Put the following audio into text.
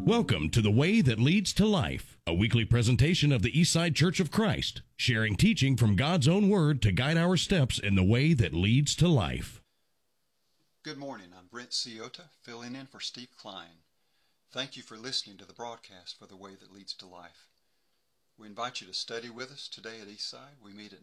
Welcome to The Way That Leads to Life, a weekly presentation of the Eastside Church of Christ, sharing teaching from God's own Word to guide our steps in the way that leads to life. Good morning. I'm Brent Ciota, filling in for Steve Klein. Thank you for listening to the broadcast for The Way That Leads to Life. We invite you to study with us today at Eastside. We meet at